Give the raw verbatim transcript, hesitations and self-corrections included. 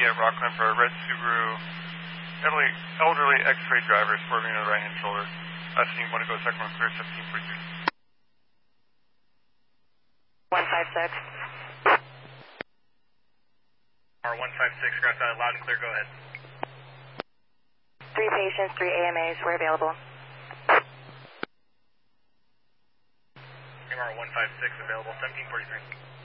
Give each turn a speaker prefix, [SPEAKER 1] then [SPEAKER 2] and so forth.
[SPEAKER 1] at Rockland for a red Subaru, elderly, elderly X-ray driver swerving on the right-hand shoulder. I think you want to go second one clear, seventeen forty-three.
[SPEAKER 2] one five six.
[SPEAKER 3] R one five six, craft out loud and clear, go ahead.
[SPEAKER 2] Three patients, three A M As were available.
[SPEAKER 3] M R one five six available, seventeen forty-three.